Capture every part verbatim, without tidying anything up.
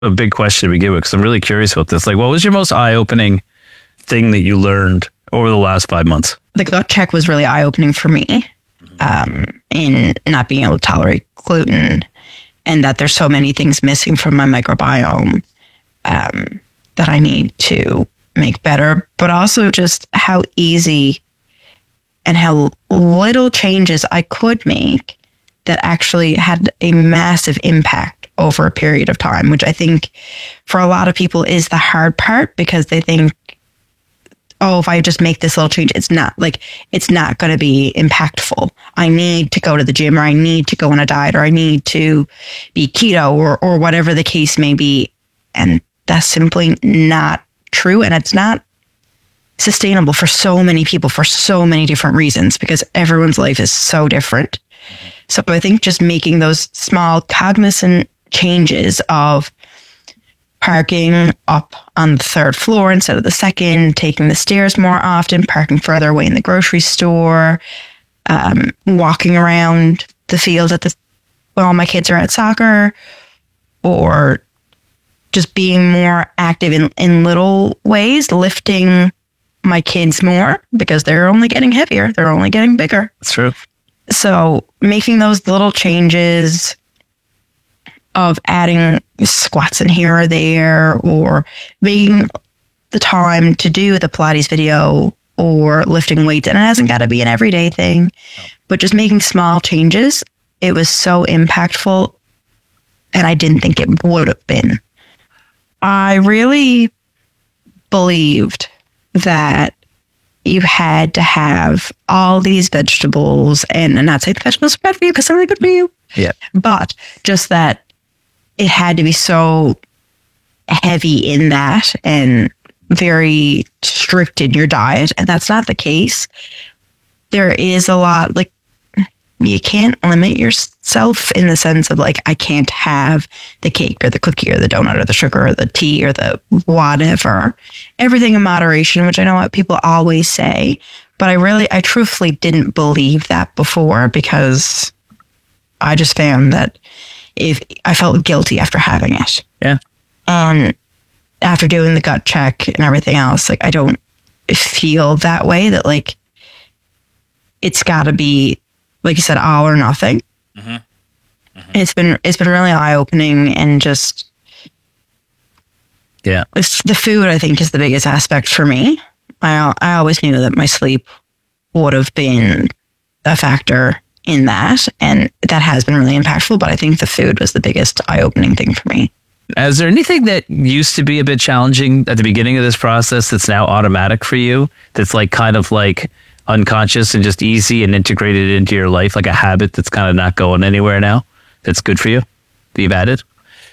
a big question to begin with, because I'm really curious about this. Like, what was your most eye-opening thing that you learned over the last five months? The gut check was really eye-opening for me, um, in not being able to tolerate gluten, and that there's so many things missing from my microbiome um, that I need to make better, but also just how easy and how little changes I could make that actually had a massive impact over a period of time, which I think for a lot of people is the hard part, because they think, oh, if I just make this little change, it's not like, it's not going to be impactful. I need to go to the gym, or I need to go on a diet, or I need to be keto, or, or whatever the case may be. And that's simply not true. And it's not sustainable for so many people for so many different reasons, because everyone's life is so different. So I think just making those small cognizant changes of parking up on the third floor instead of the second, taking the stairs more often, parking further away in the grocery store, um, walking around the field at the when all my kids are at soccer, or just being more active in, in little ways, lifting my kids more, because they're only getting heavier. They're only getting bigger. That's true. So making those little changes of adding squats in here or there, or making the time to do the Pilates video or lifting weights. And it hasn't got to be an everyday thing, no. but just making small changes. It was so impactful, and I didn't think it would have been. I really believed that you had to have all these vegetables, and I'm not saying the vegetables are bad for you, because they're really good for you. Yeah. But just that it had to be so heavy in that and very strict in your diet. And that's not the case. There is a lot, like, you can't limit yourself in the sense of like, I can't have the cake or the cookie or the donut or the sugar or the tea or the whatever. Everything in moderation, which I know what people always say, but I really, I truthfully didn't believe that before, because I just found that if I felt guilty after having it. Yeah. And after doing the gut check and everything else, like, I don't feel that way, that like, it's gotta be, like you said, all or nothing. Mm-hmm. Mm-hmm. It's been it's been really eye opening, and just yeah, it's, the food I think is the biggest aspect for me. I I always knew that my sleep would have been a factor in that, and that has been really impactful. But I think the food was the biggest eye opening thing for me. Is there anything that used to be a bit challenging at the beginning of this process that's now automatic for you? That's like kind of like unconscious and just easy and integrated into your life, like a habit that's kind of not going anywhere now, that's good for you, that you've added?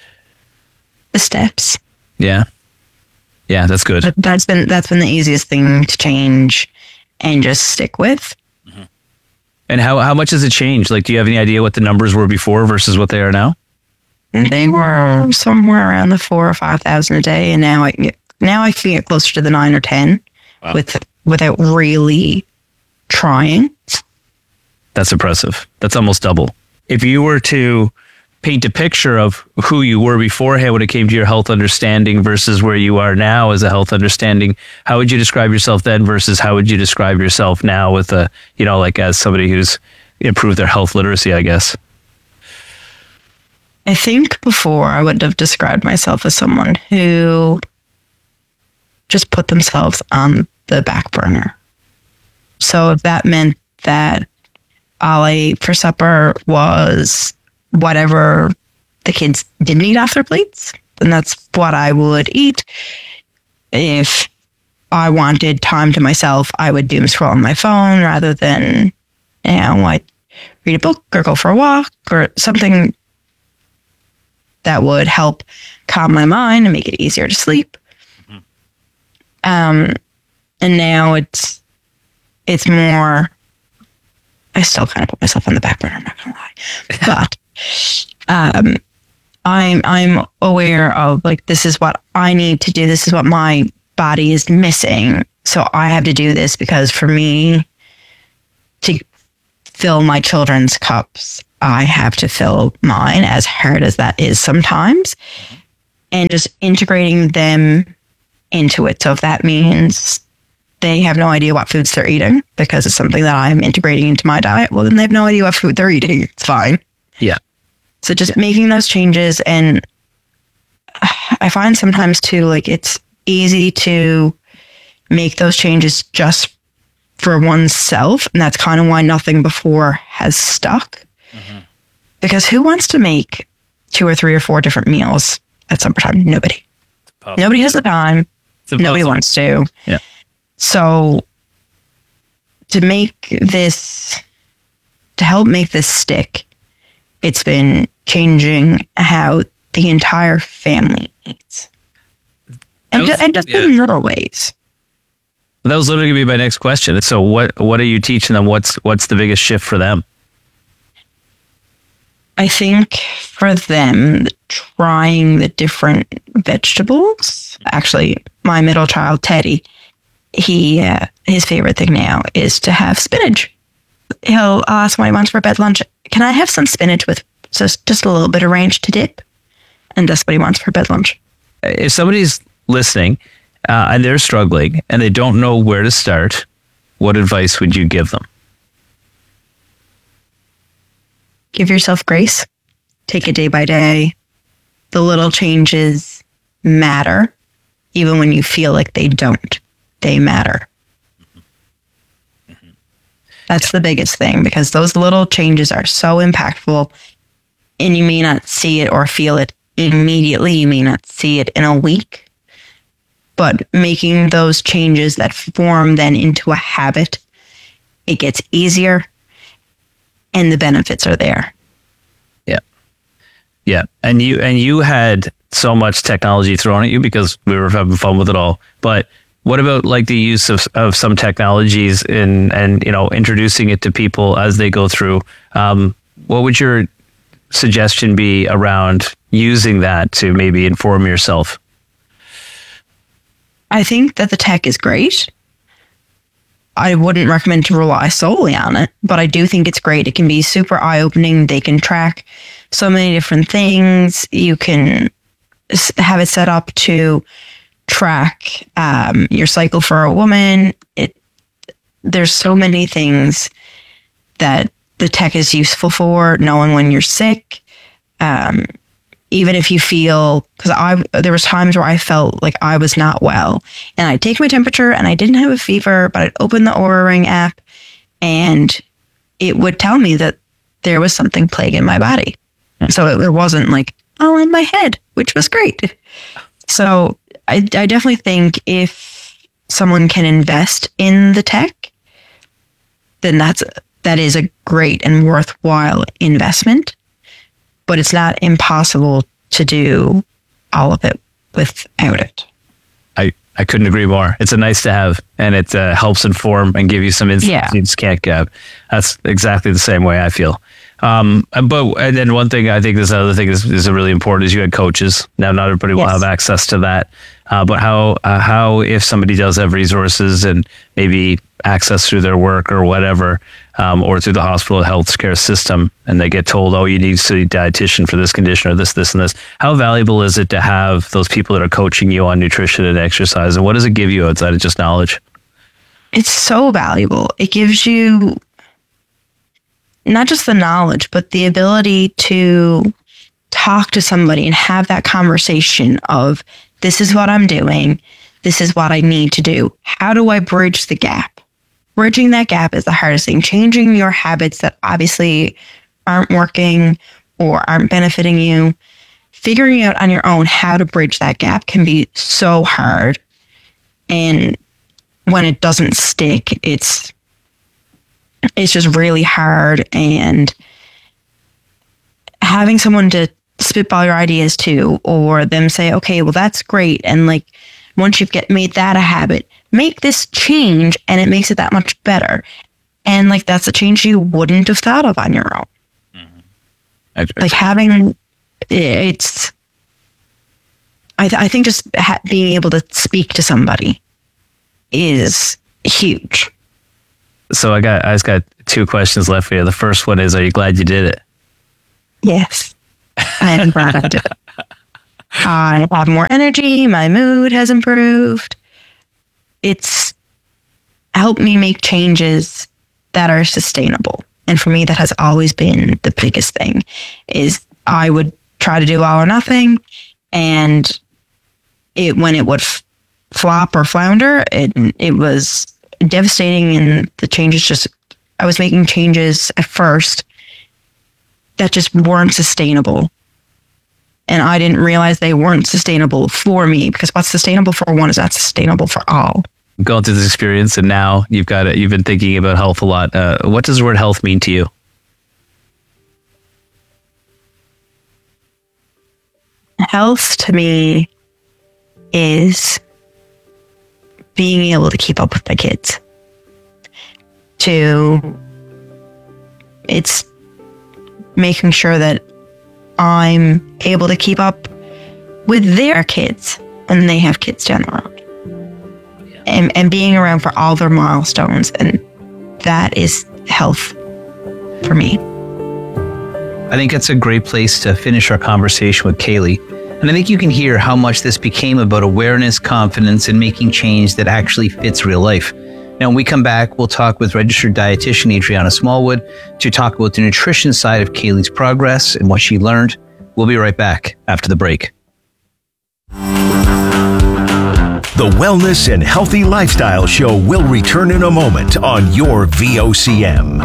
The steps. Yeah. Yeah, that's good. But that's been that's been the easiest thing to change and just stick with. Mm-hmm. And how, how much has it changed? Like, do you have any idea what the numbers were before versus what they are now? They were somewhere around the four or five thousand a day, and now I can get, now I can get closer to the nine or ten wow. with without really trying. That's impressive. That's almost double. If you were to paint a picture of who you were beforehand when it came to your health understanding versus where you are now as a health understanding, how would you describe yourself then versus how would you describe yourself now with a, you know, like as somebody who's improved their health literacy, I guess? I think before I would have described myself as someone who just put themselves on the back burner. So if that meant that all I ate for supper was whatever the kids didn't eat off their plates, then that's what I would eat. If I wanted time to myself, I would doom scroll on my phone rather than, you know, like read a book or go for a walk or something that would help calm my mind and make it easier to sleep. Mm-hmm. Um, and now it's it's more. I still kind of put myself on the back burner. I'm not gonna lie, but um, I'm I'm aware of like this is what I need to do. This is what my body is missing. So I have to do this because for me to fill my children's cups, I have to fill mine, as hard as that is sometimes. and just integrating them into it. So if that means they have no idea what foods they're eating because it's something that I'm integrating into my diet, well, then they have no idea what food they're eating. It's fine. Yeah. So just making those changes. And I find sometimes too, like it's easy to make those changes just for oneself. And that's kind of why nothing before has stuck. Mm-hmm. Because who wants to make two or three or four different meals at supper time? Nobody. Nobody has the time. Nobody wants to. Yeah. So to make this, to help make this stick, it's been changing how the entire family eats. And, was, just, and just yeah. in little ways. That was literally going to be my next question. So what what are you teaching them? What's what's the biggest shift for them? I think for them, trying the different vegetables. Actually, my middle child, Teddy, he uh, his favorite thing now is to have spinach. He'll ask what he wants for bed lunch. Can I have some spinach with just, just a little bit of ranch to dip? And that's what he wants for bed lunch. If somebody's listening uh, and they're struggling and they don't know where to start, what advice would you give them? Give yourself grace. Take it day by day. The little changes matter, even when you feel like they don't. They matter. That's the biggest thing, because those little changes are so impactful, and you may not see it or feel it immediately. You may not see it in a week, but making those changes that form then into a habit, it gets easier and the benefits are there. Yeah. Yeah. And you, and you had so much technology thrown at you because we were having fun with it all. But what about like the use of, of some technologies in, and, you know, introducing it to people as they go through? Um, what would your suggestion be around using that to maybe inform yourself? I think that the tech is great. I wouldn't recommend to rely solely on it, but I do think it's great. It can be super eye-opening. They can track so many different things. You can have it set up to track um, your cycle for a woman. It there's so many things that the tech is useful for, knowing when you're sick. Um, even if you feel, because I there was times where I felt like I was not well, and I'd take my temperature and I didn't have a fever, but I'd open the Oura Ring app and it would tell me that there was something plaguing my body. Mm. So it, it wasn't like all in my head, which was great. So I, I definitely think if someone can invest in the tech, then that's that is a great and worthwhile investment. But it's not impossible to do all of it without it. I, I couldn't agree more. It's a nice to have, and it uh, helps inform and give you some insights yeah. you just can't get. That's exactly the same way I feel. Um, but and then one thing I think this other thing is, is really important is you had coaches. Now not everybody will yes. have access to that. Uh, but how uh, how if somebody does have resources and maybe access through their work or whatever, um, or through the hospital healthcare system, and they get told, oh, you need to see a dietitian for this condition or this, this, and this. How valuable is it to have those people that are coaching you on nutrition and exercise? And what does it give you outside of just knowledge? It's so valuable. It gives you not just the knowledge, but the ability to talk to somebody and have that conversation of, this is what I'm doing. This is what I need to do. How do I bridge the gap? Bridging that gap is the hardest thing. Changing your habits that obviously aren't working or aren't benefiting you. Figuring out on your own how to bridge that gap can be so hard. And when it doesn't stick, it's it's just really hard. And having someone to spitball your ideas to, or them say, okay, well, that's great. And like, once you've get made that a habit, make this change, and it makes it that much better. And like, that's a change you wouldn't have thought of on your own. Mm-hmm. Like having, it's, I, th- I think just ha- being able to speak to somebody is huge. So I got, I just got two questions left for you. The first one is, are you glad you did it? Yes. I am glad I did it. I have more energy. My mood has improved. It's helped me make changes that are sustainable. And for me, that has always been the biggest thing, is I would try to do all or nothing. And it when it would f- flop or flounder, it, it was devastating. And the changes just, I was making changes at first that just weren't sustainable. And I didn't realize they weren't sustainable for me, because what's sustainable for one is not sustainable for all. Going through this experience, and now you've got it. You've been thinking about health a lot. Uh, what does the word health mean to you? Health to me is being able to keep up with my kids. To it's making sure that I'm able to keep up with their kids when they have kids down the road. And, and being around for all their milestones. And that is health for me. I think it's a great place to finish our conversation with Kaylee. And I think you can hear how much this became about awareness, confidence, and making change that actually fits real life. Now, when we come back, we'll talk with registered dietitian Adriana Smallwood to talk about the nutrition side of Kaylee's progress and what she learned. We'll be right back after the break. The Wellness and Healthy Lifestyle Show will return in a moment on your V O C M.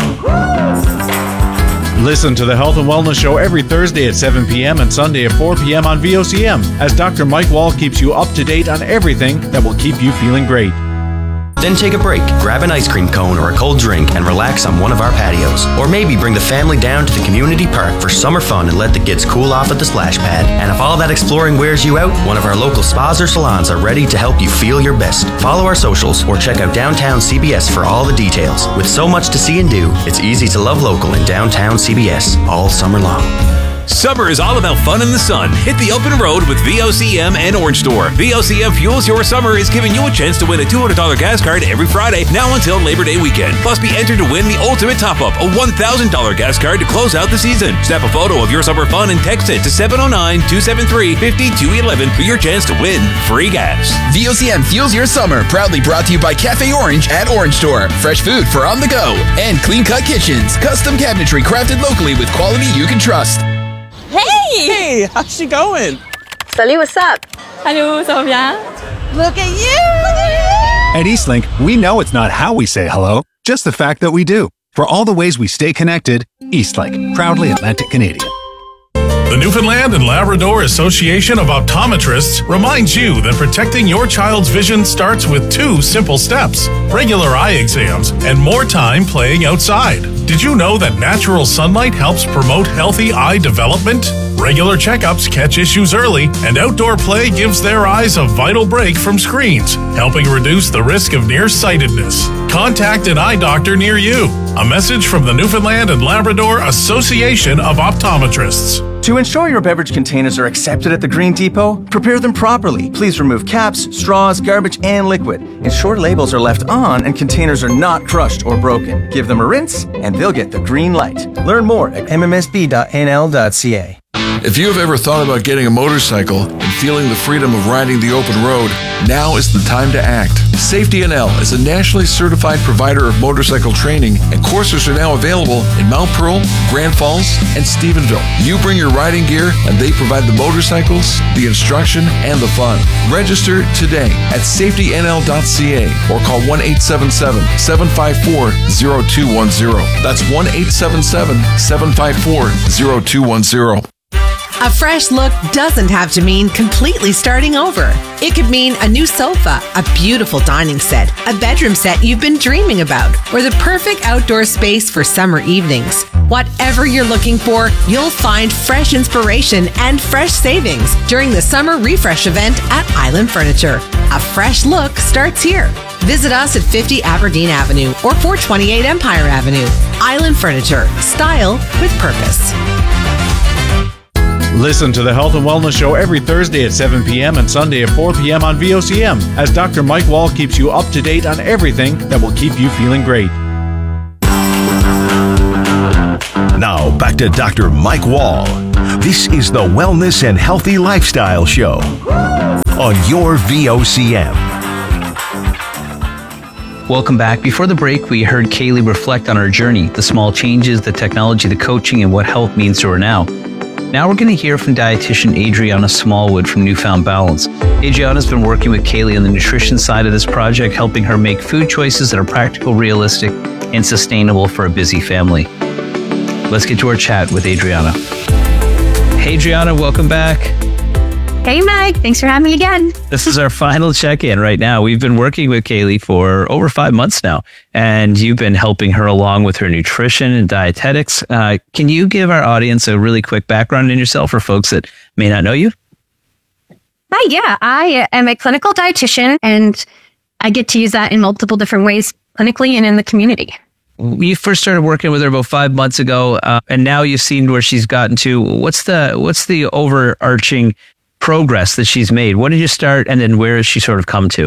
Listen to the Health and Wellness Show every Thursday at seven p.m. and Sunday at four p.m. on V O C M, as Doctor Mike Wall keeps you up to date on everything that will keep you feeling great. Then take a break, grab an ice cream cone or a cold drink and relax on one of our patios. Or maybe bring the family down to the community park for summer fun and let the kids cool off at the splash pad. And if all that exploring wears you out, one of our local spas or salons are ready to help you feel your best. Follow our socials or check out Downtown C B S for all the details. With so much to see and do, it's easy to love local in Downtown C B S all summer long. Summer is all about fun in the sun. Hit the open road with V O C M and Orange Store. V O C M Fuels Your Summer is giving you a chance to win a two hundred dollars gas card every Friday, now until Labor Day weekend. Plus, be entered to win the ultimate top-up, a one thousand dollars gas card to close out the season. Snap a photo of your summer fun and text it to seven oh nine, two seven three, five two one one for your chance to win free gas. V O C M Fuels Your Summer, proudly brought to you by Cafe Orange at Orange Store. Fresh food for on the go. And Clean Cut Kitchens, custom cabinetry crafted locally with quality you can trust. Hey! Hey, how's she going? Salut, what's up? Hello, ça va bien? Look at you! At Eastlink, we know it's not how we say hello, just the fact that we do. For all the ways we stay connected, Eastlink, proudly Atlantic Canadian. The Newfoundland and Labrador Association of Optometrists reminds you that protecting your child's vision starts with two simple steps: regular eye exams and more time playing outside. Did you know that natural sunlight helps promote healthy eye development? Regular checkups catch issues early, and outdoor play gives their eyes a vital break from screens, helping reduce the risk of nearsightedness. Contact an eye doctor near you. A message from the Newfoundland and Labrador Association of Optometrists. To ensure your beverage containers are accepted at the Green Depot, prepare them properly. Please remove caps, straws, garbage, and liquid. Ensure labels are left on and containers are not crushed or broken. Give them a rinse, and they'll get the green light. Learn more at m m s b dot n l dot c a. If you have ever thought about getting a motorcycle and feeling the freedom of riding the open road, now is the time to act. Safety N L is a nationally certified provider of motorcycle training, and courses are now available in Mount Pearl, Grand Falls, and Stephenville. You bring your riding gear, and they provide the motorcycles, the instruction, and the fun. Register today at safety n l dot c a or call one eight seven seven, seven five four, zero two one zero. That's one eight seven seven, seven five four, zero two one zero. A fresh look doesn't have to mean completely starting over. It could mean a new sofa, a beautiful dining set, a bedroom set you've been dreaming about, or the perfect outdoor space for summer evenings. Whatever you're looking for, you'll find fresh inspiration and fresh savings during the Summer Refresh event at Island Furniture. A fresh look starts here. Visit us at fifty Aberdeen Avenue or four twenty-eight Empire Avenue. Island Furniture. Style with purpose. Listen to the Health and Wellness Show every Thursday at seven p.m. and Sunday at four p.m. on V O C M, as Doctor Mike Wall keeps you up to date on everything that will keep you feeling great. Now back to Doctor Mike Wall. This is the Wellness and Healthy Lifestyle Show on your V O C M. Welcome back. Before the break, we heard Kaylee reflect on her journey, the small changes, the technology, the coaching, and what health means to her now. Now we're going to hear from dietitian Adriana Smallwood from Newfound Balance. Adriana's been working with Kaylee on the nutrition side of this project, helping her make food choices that are practical, realistic, and sustainable for a busy family. Let's get to our chat with Adriana. Hey, Adriana, welcome back. Hey, Mike. Thanks for having me again. This is our final check-in right now. We've been working with Kaylee for over five months now, and you've been helping her along with her nutrition and dietetics. Uh, can you give our audience a really quick background in yourself for folks that may not know you? Hi, yeah. I am a clinical dietitian, and I get to use that in multiple different ways, clinically and in the community. You first started working with her about five months ago, uh, and now you've seen where she's gotten to. What's the what's the overarching progress that she's made? When did you start, and then where has she sort of come to?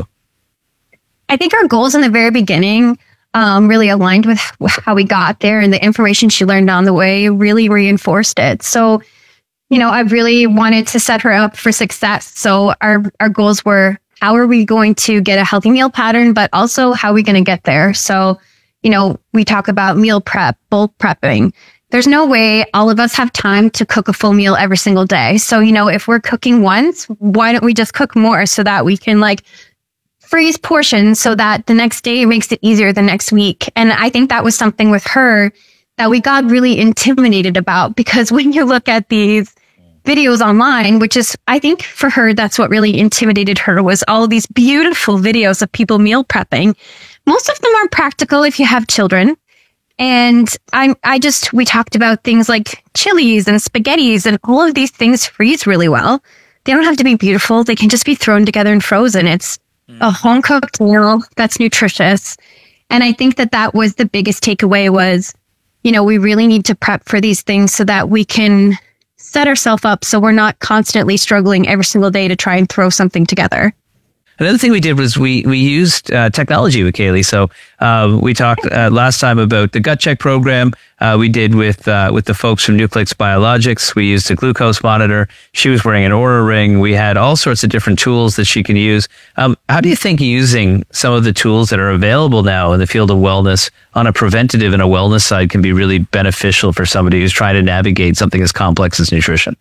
I think our goals in the very beginning um, really aligned with how we got there, and the information she learned on the way really reinforced it. So, you know, I really wanted to set her up for success. So our, our goals were, how are we going to get a healthy meal pattern, but also how are we going to get there? So, you know, we talk about meal prep, bulk prepping. There's no way all of us have time to cook a full meal every single day. So, you know, if we're cooking once, why don't we just cook more so that we can like freeze portions so that the next day it makes it easier the next week. And I think that was something with her that we got really intimidated about, because when you look at these videos online, which is, I think for her, that's what really intimidated her, was all of these beautiful videos of people meal prepping. Most of them aren't practical if you have children. And I, I just, we talked about things like chilies and spaghettis, and all of these things freeze really well. They don't have to be beautiful. They can just be thrown together and frozen. It's a home cooked meal that's nutritious. And I think that that was the biggest takeaway was, you know, we really need to prep for these things so that we can set ourselves up so we're not constantly struggling every single day to try and throw something together. Another thing we did was we we used uh, technology with Kaylee. So uh, we talked uh, last time about the gut check program. Uh, we did with uh, with the folks from Nuclex Biologics. We used a glucose monitor. She was wearing an Oura ring. We had all sorts of different tools that she can use. Um, how do you think using some of the tools that are available now in the field of wellness on a preventative and a wellness side can be really beneficial for somebody who's trying to navigate something as complex as nutrition?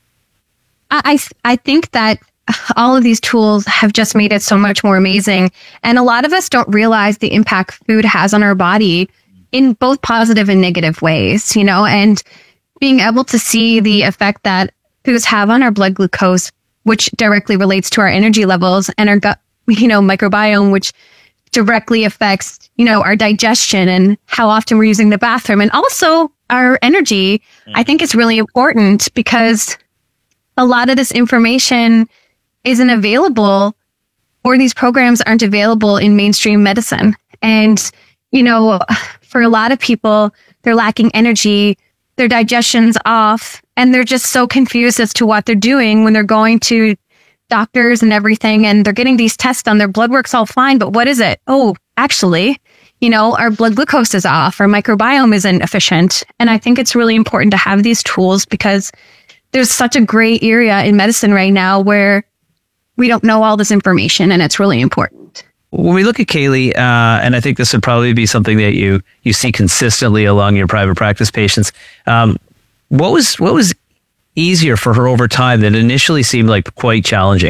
I I think that all of these tools have just made it so much more amazing. And a lot of us don't realize the impact food has on our body in both positive and negative ways, you know, and being able to see the effect that foods have on our blood glucose, which directly relates to our energy levels, and our gut, you know, microbiome, which directly affects, you know, our digestion and how often we're using the bathroom, and also our energy. I think it's really important because a lot of this information isn't available, or these programs aren't available in mainstream medicine. And, you know, for a lot of people, they're lacking energy, their digestion's off, and they're just so confused as to what they're doing when they're going to doctors and everything, and they're getting these tests done. Their blood work's all fine, but what is it? Oh, actually, you know, our blood glucose is off, our microbiome isn't efficient. And I think it's really important to have these tools because there's such a gray area in medicine right now where we don't know all this information, and it's really important. When we look at Kaylee, uh, and I think this would probably be something that you you see consistently along your private practice patients, um, what was what was easier for her over time that initially seemed like quite challenging?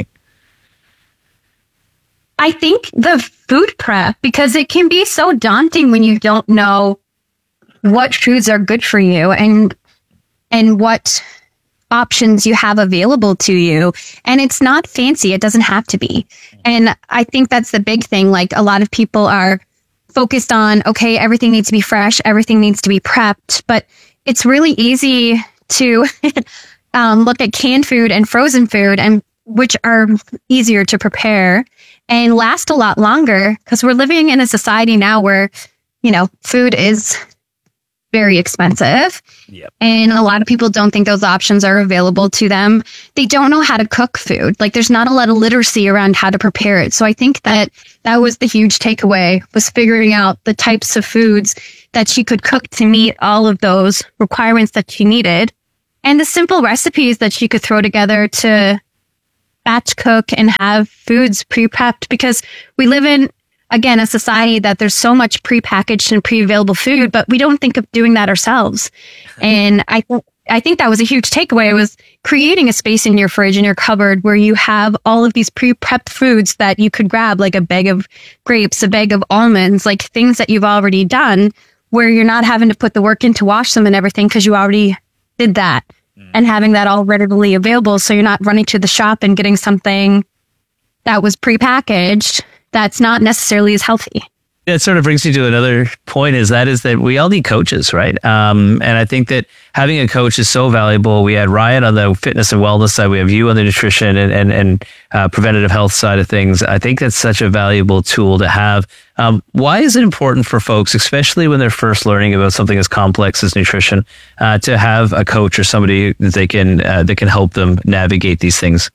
I think the food prep, because it can be so daunting when you don't know what foods are good for you and and what options you have available to you. And it's not fancy. It doesn't have to be. And I think that's the big thing. Like, a lot of people are focused on, okay, everything needs to be fresh, everything needs to be prepped, but it's really easy to um, look at canned food and frozen food, and which are easier to prepare and last a lot longer, because we're living in a society now where, you know, food is very expensive. Yep. And a lot of people don't think those options are available to them. They don't know how to cook food. Like there's not a lot of literacy around how to prepare it. So I think that that was the huge takeaway, was figuring out the types of foods that she could cook to meet all of those requirements that she needed, and the simple recipes that she could throw together to batch cook and have foods pre-prepped, because we live in, again, a society that there's so much pre-packaged and pre-available food, but we don't think of doing that ourselves. And I think I think that was a huge takeaway, was creating a space in your fridge, in your cupboard, where you have all of these pre-prepped foods that you could grab, like a bag of grapes, a bag of almonds, like things that you've already done, where you're not having to put the work in to wash them and everything because you already did that. Mm. And having that all readily available, so you're not running to the shop and getting something that was pre-packaged that's not necessarily as healthy. That sort of brings me to another point, is that is that we all need coaches, right? Um, and I think that having a coach is so valuable. We had Ryan on the fitness and wellness side. We have you on the nutrition and and, and uh, preventative health side of things. I think that's such a valuable tool to have. Um, why is it important for folks, especially when they're first learning about something as complex as nutrition, uh, to have a coach or somebody that they can uh, that can help them navigate these things?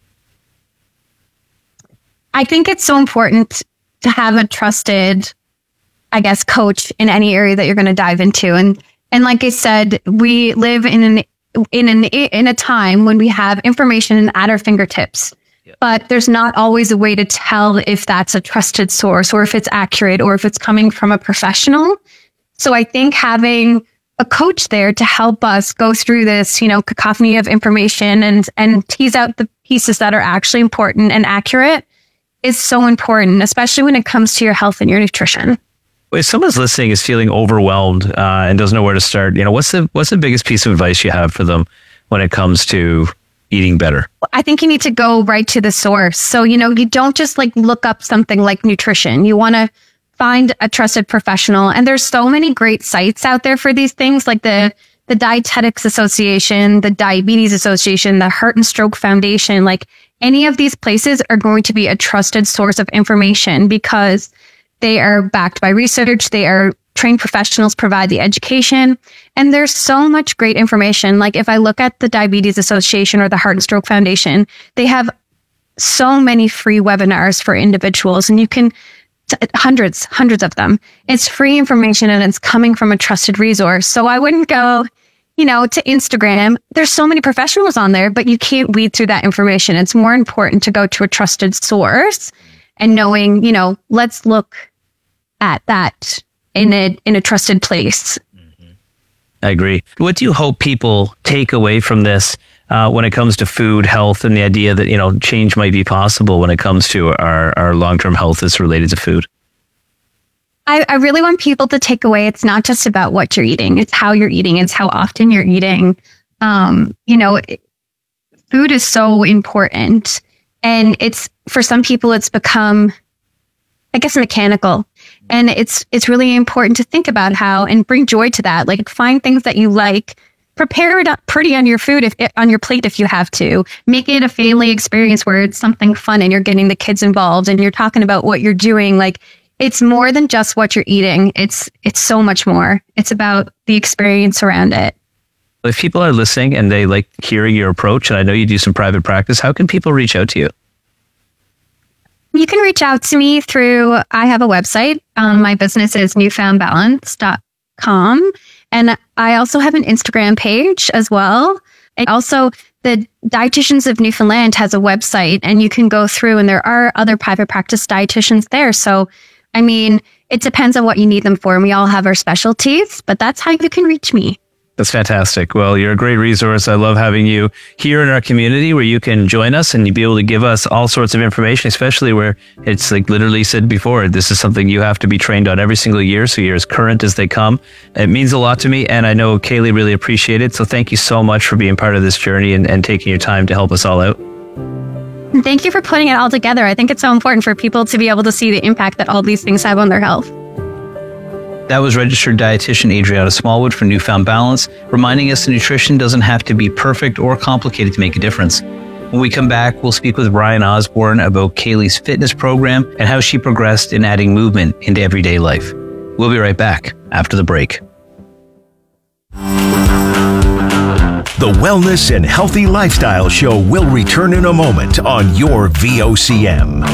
I think it's so important to have a trusted, I guess, coach in any area that you're going to dive into. And, and like I said, we live in an, in an, in a time when we have information at our fingertips, yeah. but there's not always a way to tell if that's a trusted source or if it's accurate or if it's coming from a professional. So I think having a coach there to help us go through this, you know, cacophony of information and, and tease out the pieces that are actually important and accurate is so important, especially when it comes to your health and your nutrition. If someone's listening is feeling overwhelmed uh, and doesn't know where to start, you know, what's the what's the biggest piece of advice you have for them when it comes to eating better? I think you need to go right to the source. So, you know, you don't just like look up something like nutrition. You want to find a trusted professional. And there's so many great sites out there for these things, like the the Dietetics Association, the Diabetes Association, the Heart and Stroke Foundation. Like any of these places are going to be a trusted source of information because they are backed by research. They are trained professionals, provide the education. And there's so much great information. Like if I look at the Diabetes Association or the Heart and Stroke Foundation, they have so many free webinars for individuals, and you can hundreds, hundreds of them. It's free information and it's coming from a trusted resource. So I wouldn't go, you know, to Instagram. There's so many professionals on there, but you can't weed through that information. It's more important to go to a trusted source and knowing, you know, let's look at that in a, in a trusted place. I agree. What do you hope people take away from this uh, when it comes to food, health, and the idea that, you know, change might be possible when it comes to our, our long-term health that's related to food? I, I really want people to take away, it's not just about what you're eating. It's how you're eating. It's how often you're eating. Um, you know, it, food is so important. And it's, for some people, it's become, I guess, mechanical. And it's it's really important to think about how and bring joy to that. Like find things that you like, prepare it up pretty on your food, if on your plate if you have to. Make it a family experience where it's something fun and you're getting the kids involved and you're talking about what you're doing. Like it's more than just what you're eating. It's it's so much more. It's about the experience around it. If people are listening and they like hearing your approach, and I know you do some private practice, how can people reach out to you? You can reach out to me through, I have a website. Um, my business is new found balance dot com. And I also have an Instagram page as well. And also, the Dietitians of Newfoundland has a website, and you can go through, and there are other private practice dietitians there. So, I mean, it depends on what you need them for. And we all have our specialties, but that's how you can reach me. That's fantastic. Well, you're a great resource. I love having you here in our community where you can join us and you be able to give us all sorts of information, especially where it's like literally said before, this is something you have to be trained on every single year. So you're as current as they come. It means a lot to me. And I know Kaylee really appreciated it. So thank you so much for being part of this journey and, and taking your time to help us all out. Thank you for putting it all together. I think it's so important for people to be able to see the impact that all these things have on their health. That was registered dietitian Adriana Smallwood from New Found Balance, reminding us that nutrition doesn't have to be perfect or complicated to make a difference. When we come back, we'll speak with Ryan Osborne about Kaylee's fitness program and how she progressed in adding movement into everyday life. We'll be right back after the break. The Wellness and Healthy Lifestyle Show will return in a moment on your V O C M.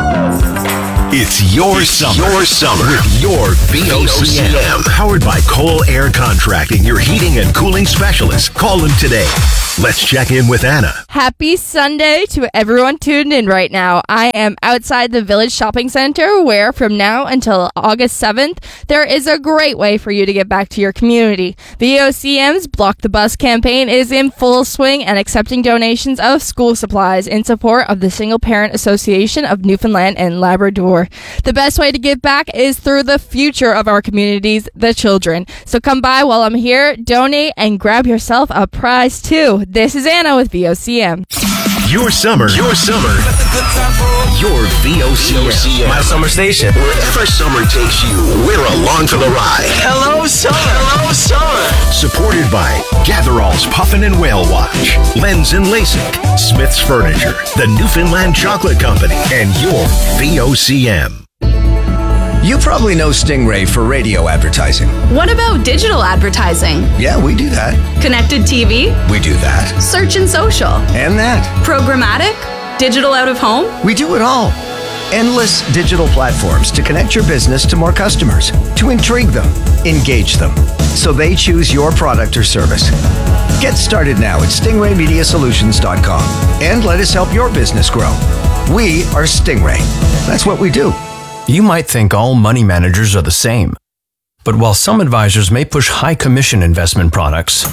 It's your summer. Your summer with your V O C M. Powered by Cole Air Contracting, your heating and cooling specialist. Call them today. Let's check in with Anna. Happy Sunday to everyone tuned in right now. I am outside the Village Shopping Center where from now until August seventh, there is a great way for you to get back to your community. V O C M's Block the Bus campaign is in full swing and accepting donations of school supplies in support of the Single Parent Association of Newfoundland and Labrador. The best way to give back is through the future of our communities, the children. So come by while I'm here, donate, and grab yourself a prize too. This is Anna with V O C M. Your summer. Your summer. Your V O C M. My summer station. Wherever summer takes you, we're along for the ride. Hello, summer. Hello, summer. Supported by Gatherall's Puffin and Whale Watch, Lens and LASIK, Smith's Furniture, the Newfoundland Chocolate Company, and your V O C M. You probably know Stingray for radio advertising. What about digital advertising? Yeah, we do that. Connected T V? We do that. Search and social? And that. Programmatic? Digital out of home? We do it all. Endless digital platforms to connect your business to more customers, to intrigue them, engage them, so they choose your product or service. Get started now at stingray media solutions dot com and let us help your business grow. We are Stingray. That's what we do. You might think all money managers are the same, but while some advisors may push high commission investment products,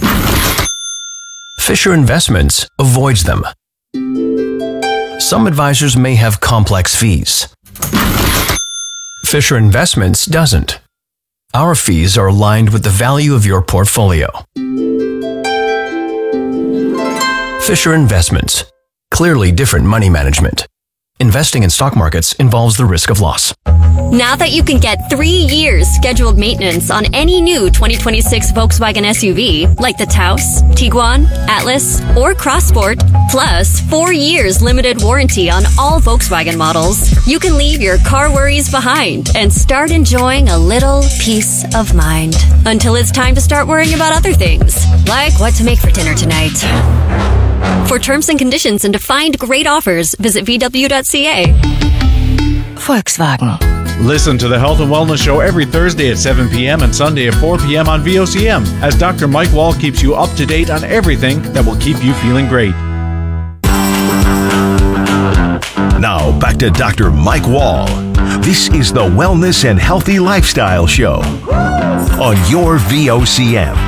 Fisher Investments avoids them. Some advisors may have complex fees. Fisher Investments doesn't. Our fees are aligned with the value of your portfolio. Fisher Investments. Clearly different money management. Investing in stock markets involves the risk of loss. Now that you can get three years scheduled maintenance on any new twenty twenty-six Volkswagen S U V, like the Taos, Tiguan, Atlas, or Crossport, plus four years limited warranty on all Volkswagen models, you can leave your car worries behind and start enjoying a little peace of mind. Until it's time to start worrying about other things, like what to make for dinner tonight. For terms and conditions and to find great offers, visit v w dot c a. Volkswagen. Listen to the Health and Wellness Show every Thursday at seven p.m. and Sunday at four p.m. on V O C M as Doctor Mike Wall keeps you up to date on everything that will keep you feeling great. Now back to Doctor Mike Wall. This is the Wellness and Healthy Lifestyle Show on your V O C M.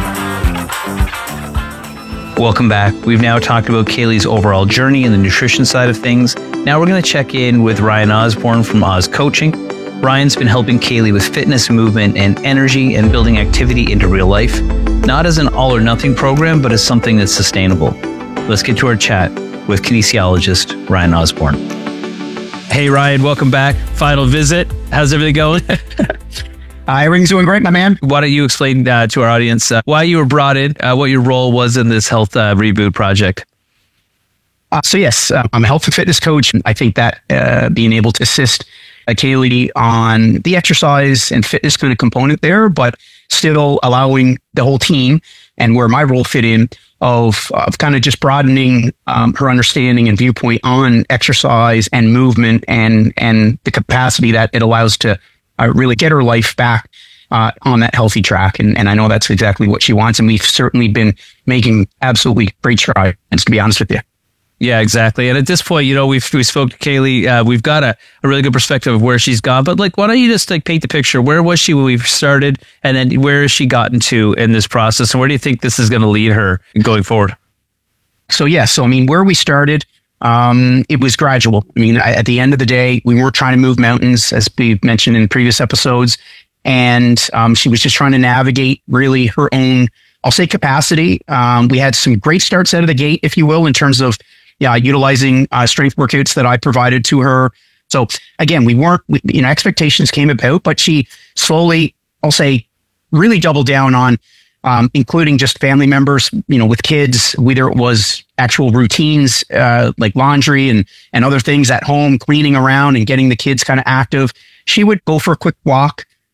Welcome back. We've now talked about Kaylee's overall journey and the nutrition side of things. Now we're going to check in with Ryan Osborne from Oz Coaching. Ryan's been helping Kaylee with fitness, movement, and energy and building activity into real life, not as an all or nothing program, but as something that's sustainable. Let's get to our chat with kinesiologist Ryan Osborne. Hey, Ryan, welcome back. Final visit. How's everything going? Uh, everything's doing great, my man. Why don't you explain uh, to our audience uh, why you were brought in, uh, what your role was in this health uh, reboot project? Uh, so yes, uh, I'm a health and fitness coach. I think that uh, being able to assist uh, Kaylee on the exercise and fitness kind of component there, but still allowing the whole team and where my role fit in of, of kind of just broadening um, her understanding and viewpoint on exercise and movement and, and the capacity that it allows to Uh, really get her life back uh, on that healthy track. And, and I know that's exactly what she wants. And we've certainly been making absolutely great strides, to be honest with you. Yeah, exactly. And at this point, you know, we've we spoke to Kaylee. Uh, we've got a, a really good perspective of where she's gone. But like, why don't you just like paint the picture? Where was she when we started? And then where has she gotten to in this process? And where do you think this is going to lead her going forward? So, yeah. So, I mean, where we started, Um, it was gradual. I mean, I, at the end of the day, we weren't trying to move mountains, as we mentioned in previous episodes. And um, she was just trying to navigate really her own, I'll say, capacity. Um, we had some great starts out of the gate, if you will, in terms of yeah, utilizing uh, strength workouts that I provided to her. So again, we weren't, we, you know, expectations came about, but she slowly, I'll say, really doubled down on Um, including just family members, you know, with kids, whether it was actual routines, uh, like laundry and, and other things at home, cleaning around and getting the kids kind of active. She would go for a quick walk,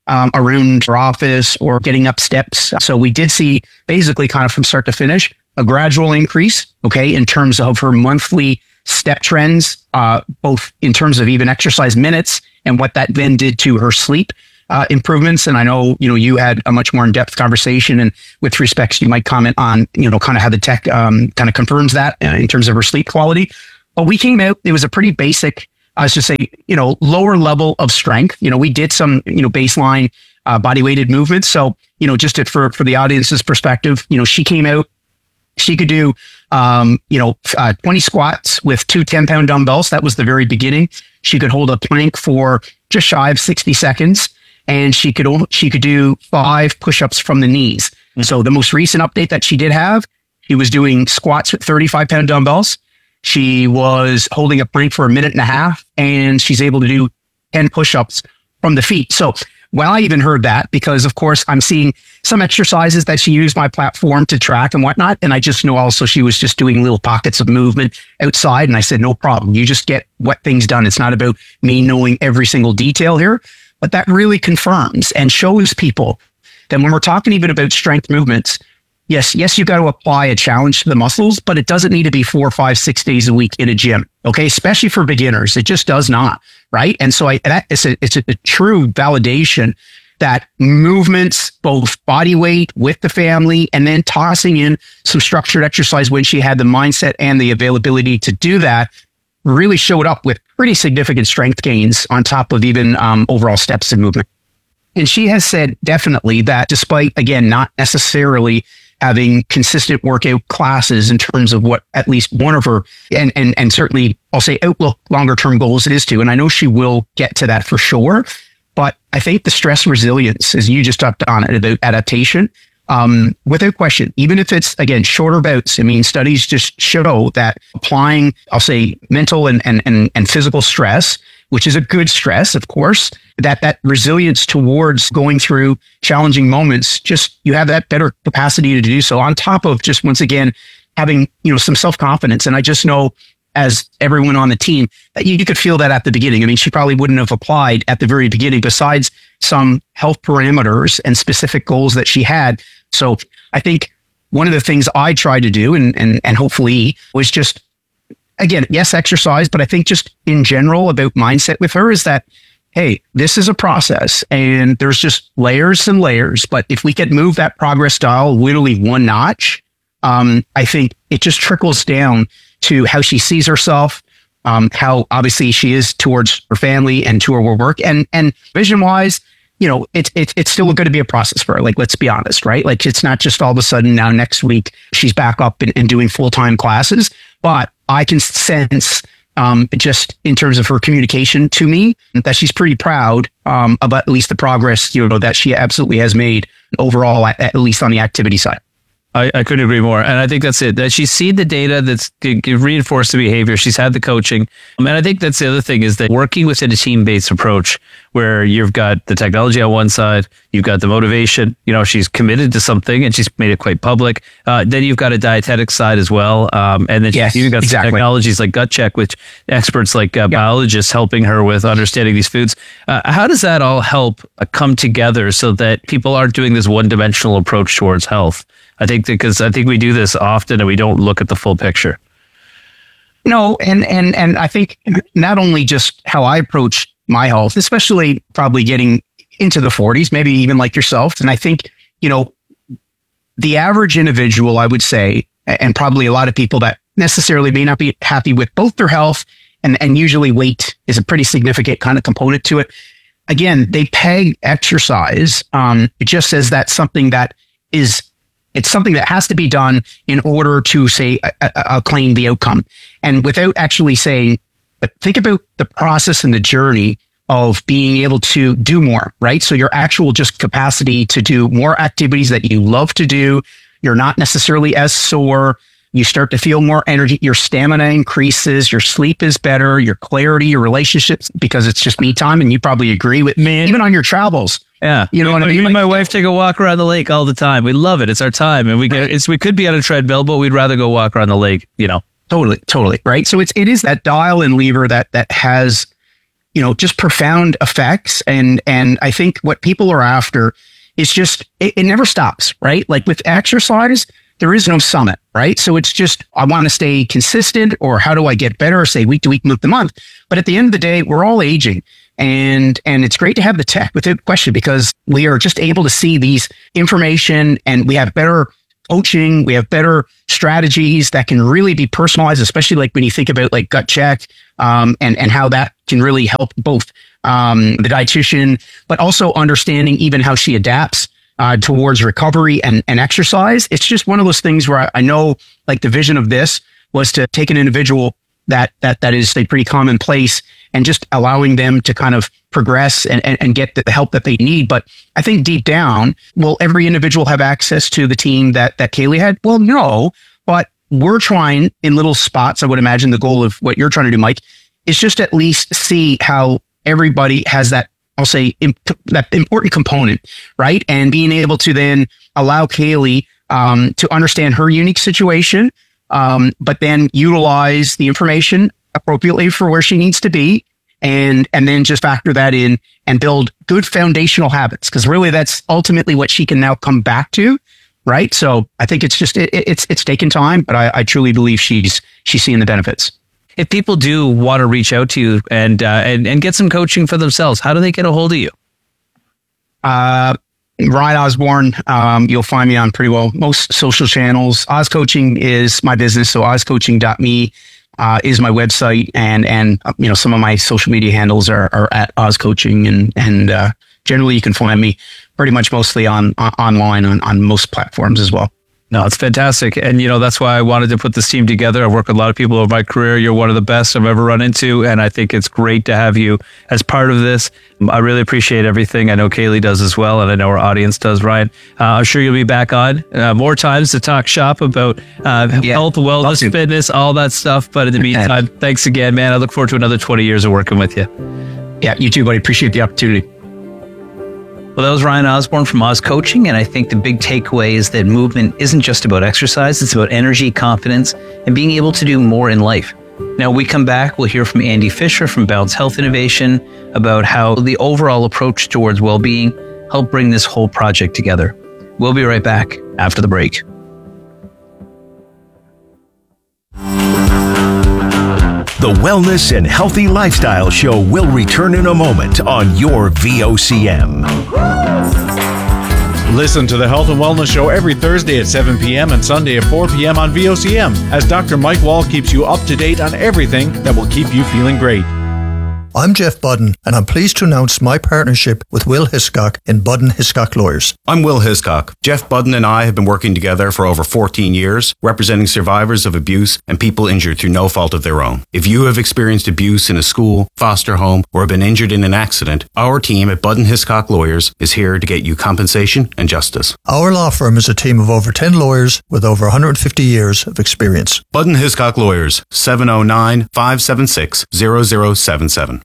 um, around her office or getting up steps. So we did see basically kind of from start to finish a gradual increase, okay, in terms of her monthly step trends, uh, both in terms of even exercise minutes and what that then did to her sleep uh, improvements. And I know, you know, you had a much more in-depth conversation, and with respects, you might comment on, you know, kind of how the tech um, kind of confirms that uh, in terms of her sleep quality. But we came out, it was a pretty basic, I was just say, you know, lower level of strength. You know, we did some, you know, baseline uh, body weighted movements. So, you know, just to, for, for the audience's perspective, you know, she came out, she could do, um, you know, uh, twenty squats with two ten pound dumbbells. That was the very beginning. She could hold a plank for just shy of sixty seconds, and she could, she could do five push-ups from the knees. Mm-hmm. So the most recent update that she did have, she was doing squats with thirty-five pound dumbbells. She was holding a plank for a minute and a half, and she's able to do ten push-ups from the feet. So, well, I even heard that because, of course, I'm seeing some exercises that she used my platform to track and whatnot. And I just know also she was just doing little pockets of movement outside. And I said, no problem. You just get what things done. It's not about me knowing every single detail here. But that really confirms and shows people that when we're talking even about strength movements, yes, yes, you got to apply a challenge to the muscles, but it doesn't need to be four, five, six days a week in a gym. Okay. Especially for beginners. It just does not. Right. And so I, that is a, it's a, a true validation that movements, both body weight with the family, and then tossing in some structured exercise when she had the mindset and the availability to do that, really showed up with pretty significant strength gains on top of even um, overall steps and movement. And she has said definitely that despite, again, not necessarily having consistent workout classes in terms of what at least one of her, and, and, and certainly I'll say outlook longer term goals it is to, and I know she will get to that for sure. But I think the stress resilience, as you just touched on it, about adaptation, um, without question, even if it's, again, shorter bouts, I mean, studies just show that applying, I'll say, mental and, and, and, and physical stress, which is a good stress, of course, that that resilience towards going through challenging moments, just you have that better capacity to do so on top of just, once again, having, you know, some self-confidence. And I just know, as everyone on the team, that you, you could feel that at the beginning. I mean, she probably wouldn't have applied at the very beginning besides some health parameters and specific goals that she had. So I think one of the things I tried to do, and, and, and hopefully was just, again, yes, exercise, but I think just in general about mindset with her is that, hey, this is a process and there's just layers and layers. But if we could move that progress dial literally one notch, um, I think it just trickles down to how she sees herself, um, how obviously she is towards her family and to her work, and and vision wise, you know, it's it's it's still going to be a process for her. Like, let's be honest, right? Like, it's not just all of a sudden now next week she's back up and, and doing full time classes, but I can sense, um, just in terms of her communication to me, that she's pretty proud um, of at least the progress, you know, that she absolutely has made overall, at, at least on the activity side. I, I couldn't agree more. And I think that's it. That she's seen the data that's reinforced the behavior. She's had the coaching. Um, and I think that's the other thing is that working within a team-based approach where you've got the technology on one side, you've got the motivation, you know, she's committed to something and she's made it quite public. Uh, then you've got a dietetic side as well. Um, and then yes, she's even got exactly. some technologies like Gut Check, which experts like uh, yeah. biologists helping her with understanding these foods. Uh, how does that all help uh, come together so that people aren't doing this one-dimensional approach towards health? I think because I think we do this often and we don't look at the full picture. No, and and and I think not only just how I approach my health, especially probably getting into the forties, maybe even like yourself. And I think, you know, the average individual, I would say, and probably a lot of people that necessarily may not be happy with both their health and, and usually weight is a pretty significant kind of component to it. Again, they peg exercise um, just as that's something that is It's something that has to be done in order to, say, acclaim the outcome. And without actually saying, but think about the process and the journey of being able to do more, right? So your actual just capacity to do more activities that you love to do. You're not necessarily as sore. You start to feel more energy. Your stamina increases. Your sleep is better. Your clarity, your relationships, because it's just me time. And you probably agree with me, even on your travels. Yeah, you know what I mean. Me and my wife take a walk around the lake all the time. We love it. It's our time, and we get. It's we could be on a treadmill, but we'd rather go walk around the lake. You know, totally, totally, right. So it's it is that dial and lever that that has, you know, just profound effects. And, and I think what people are after is just, it, it never stops, right? Like with exercise, there is no summit, right? So it's just, I want to stay consistent, or how do I get better, say week to week, month to month. But at the end of the day, we're all aging. And, and it's great to have the tech without question, because we are just able to see these information, and we have better coaching. We have better strategies that can really be personalized, especially like when you think about like gut check, um, and, and how that can really help both, um, the dietitian, but also understanding even how she adapts Uh, towards recovery and, and exercise. It's just one of those things where I, I know, like, the vision of this was to take an individual that that that is a pretty commonplace, and just allowing them to kind of progress and, and, and get the help that they need. But I think deep down, will every individual have access to the team that that Kaylee had? Well, no, but we're trying in little spots. I would imagine the goal of what you're trying to do, Mike, is just at least see how everybody has that, I'll say, imp- that important component, right? And being able to then allow Kaylee um, to understand her unique situation, um, but then utilize the information appropriately for where she needs to be, and and then just factor that in and build good foundational habits, because really that's ultimately what she can now come back to, right? So I think it's just it, it's it's taken time, but I, I truly believe she's she's seeing the benefits. If people do want to reach out to you and, uh, and and get some coaching for themselves, how do they get a hold of you? Uh, Ryan Osborne, um, you'll find me on pretty well most social channels. Oz Coaching is my business, so oz coaching dot me uh, is my website, and and uh, you know, some of my social media handles are, are at Oz Coaching, and and uh, generally you can find me pretty much mostly on, on online on, on most platforms as well. No, it's fantastic. And, you know, that's why I wanted to put this team together. I've worked with a lot of people over my career. You're one of the best I've ever run into. And I think it's great to have you as part of this. I really appreciate everything. I know Kaylee does as well. And I know our audience does, Ryan. Uh, I'm sure you'll be back on uh, more times to talk shop about uh, yeah, health, wellness, fitness, all that stuff. But in the meantime, thanks again, man. I look forward to another twenty years of working with you. Yeah, you too, buddy. Appreciate the opportunity. Well, that was Ryan Osborne from Oz Coaching, and I think the big takeaway is that movement isn't just about exercise, it's about energy, confidence, and being able to do more in life. Now, when we come back, we'll hear from Andy Fisher from Balance Health Innovation about how the overall approach towards well-being helped bring this whole project together. We'll be right back after the break. The Wellness and Healthy Lifestyle Show will return in a moment on your V O C M. Listen to the Health and Wellness Show every Thursday at seven p.m. and Sunday at four p.m. on V O C M, as Doctor Mike Wall keeps you up to date on everything that will keep you feeling great. I'm Jeff Budden, and I'm pleased to announce my partnership with Will Hiscock in Budden Hiscock Lawyers. I'm Will Hiscock. Jeff Budden and I have been working together for over fourteen years, representing survivors of abuse and people injured through no fault of their own. If you have experienced abuse in a school, foster home, or been injured in an accident, our team at Budden Hiscock Lawyers is here to get you compensation and justice. Our law firm is a team of over ten lawyers with over one hundred fifty years of experience. Budden Hiscock Lawyers, seven oh nine, five seven six, zero zero seven seven.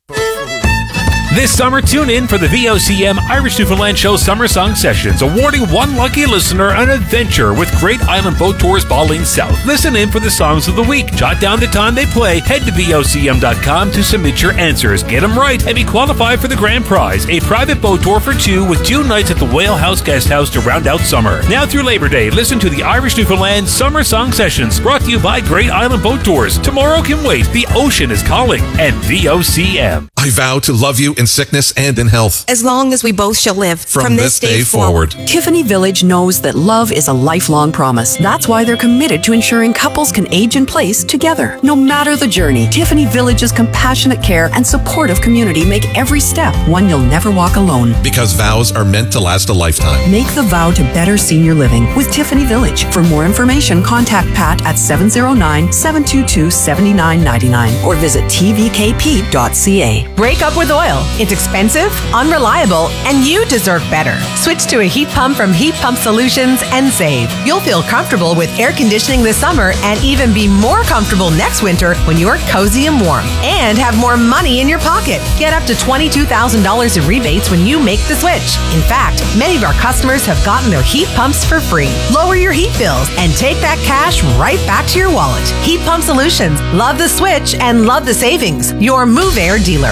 This summer, tune in for the V O C M Irish Newfoundland Show Summer Song Sessions, awarding one lucky listener an adventure with Great Island Boat Tours Ballin South. Listen in for the songs of the week. Jot down the time they play. Head to V O C M dot com to submit your answers. Get them right and be qualified for the grand prize, a private boat tour for two with two nights at the Whale House Guest House to round out summer. Now through Labor Day, listen to the Irish Newfoundland Summer Song Sessions, brought to you by Great Island Boat Tours. Tomorrow can wait. The ocean is calling. And V O C M. I vow to love you in sickness and in health, as long as we both shall live. From, From this, this day, day forward. forward. Tiffany Village knows that love is a lifelong promise. That's why they're committed to ensuring couples can age in place together. No matter the journey, Tiffany Village's compassionate care and supportive community make every step one you'll never walk alone. Because vows are meant to last a lifetime. Make the vow to better senior living with Tiffany Village. For more information, contact Pat at seven oh nine, seven two two, seven nine nine nine or visit t v k p dot c a. Break up with oil. It's expensive, unreliable, and you deserve better. Switch to a heat pump from Heat Pump Solutions and save. You'll feel comfortable with air conditioning this summer and even be more comfortable next winter when you're cozy and warm. And have more money in your pocket. Get up to twenty-two thousand dollars in rebates when you make the switch. In fact, many of our customers have gotten their heat pumps for free. Lower your heat bills and take that cash right back to your wallet. Heat Pump Solutions. Love the switch and love the savings. Your Move Air dealer.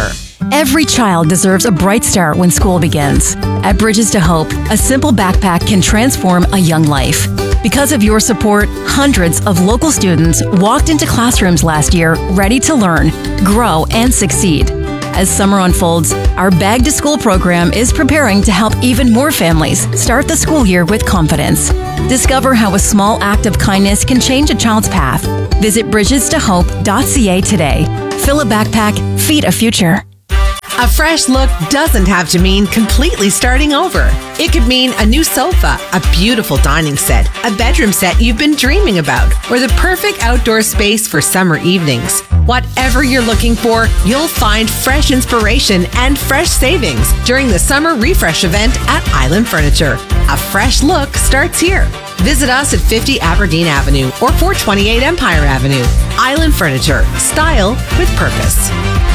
Every child deserves a bright start when school begins. At Bridges to Hope, a simple backpack can transform a young life. Because of your support, hundreds of local students walked into classrooms last year ready to learn, grow, and succeed. As summer unfolds, our Bag to School program is preparing to help even more families start the school year with confidence. Discover how a small act of kindness can change a child's path. Visit bridges to hope dot c a today. Fill a backpack, feed a future. A fresh look doesn't have to mean completely starting over. It could mean a new sofa, a beautiful dining set, a bedroom set you've been dreaming about, or the perfect outdoor space for summer evenings. Whatever you're looking for, you'll find fresh inspiration and fresh savings during the summer refresh event at Island Furniture. A fresh look starts here. Visit us at fifty Aberdeen Avenue or four twenty-eight Empire Avenue. Island Furniture. Style with purpose.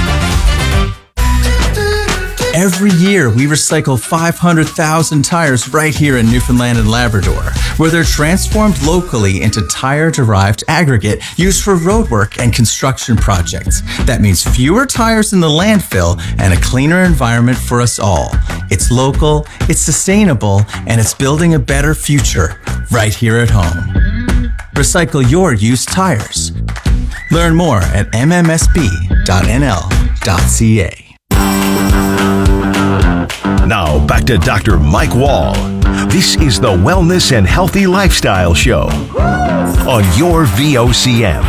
Every year, we recycle five hundred thousand tires right here in Newfoundland and Labrador, where they're transformed locally into tire-derived aggregate used for roadwork and construction projects. That means fewer tires in the landfill and a cleaner environment for us all. It's local, it's sustainable, and it's building a better future right here at home. Recycle your used tires. Learn more at m m s b dot n l dot c a. Now back to Doctor Mike Wall. This is the Wellness and Healthy Lifestyle Show on your V O C M.